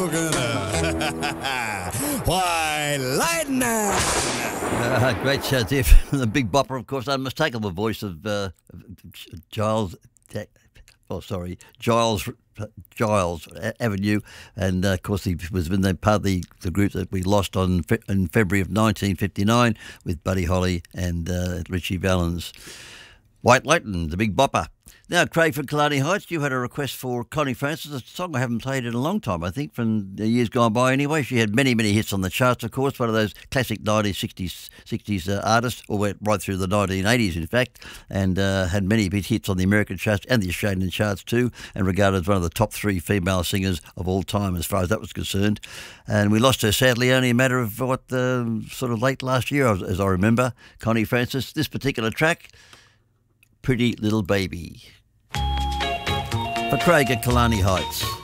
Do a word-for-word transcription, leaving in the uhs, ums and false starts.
Why, lightning! Uh, great show there from the Big Bopper, of course, unmistakable voice of uh, Giles. Oh, sorry, Giles Giles Avenue, and uh, of course he was in the part of the, the group that we lost on in February of nineteen fifty-nine with Buddy Holly and uh, Richie Valens. White Lightning, the Big Bopper. Now, Craig from Killarney Heights, you had a request for Connie Francis, a song I haven't played in a long time, I think, from the years gone by anyway. She had many, many hits on the charts, of course, one of those classic nineteen sixties, sixties uh, artists, or went right through the nineteen eighties, in fact, and uh, had many big hits on the American charts and the Australian charts too, and regarded as one of the top three female singers of all time as far as that was concerned. And we lost her, sadly, only a matter of, what, uh, sort of late last year, as I remember, Connie Francis. This particular track, Pretty Little Baby. For Craig at Killarney Heights.